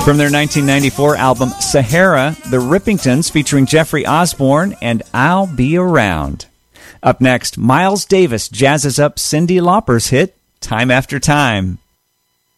From their 1994 album Sahara, the Rippingtons featuring Jeffrey Osborne and I'll Be Around. Up next, Miles Davis jazzes up Cyndi Lauper's hit, Time After Time.